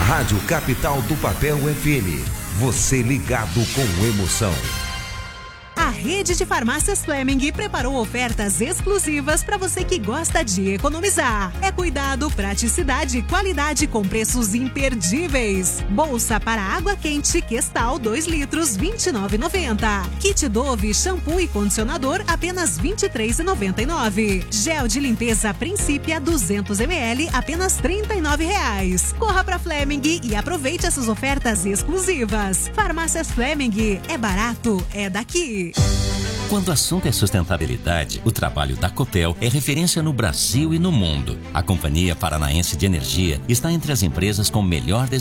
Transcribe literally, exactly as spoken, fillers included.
Rádio Capital do Papel F M. Você ligado com emoção. A rede de farmácias Fleming preparou ofertas exclusivas para você que gosta de economizar. É cuidado, praticidade e qualidade com preços imperdíveis. Bolsa para água quente Questal dois litros, vinte e nove reais e noventa centavos. Kit Dove, shampoo e condicionador, apenas vinte e três reais e noventa e nove centavos. Gel de limpeza Principia duzentos mililitros, apenas trinta e nove reais. Corra para Fleming e aproveite essas ofertas exclusivas. Farmácias Fleming, é barato, é daqui. Quando o assunto é sustentabilidade, o trabalho da Copel é referência no Brasil e no mundo. A Companhia Paranaense de Energia está entre as empresas com melhor desempenho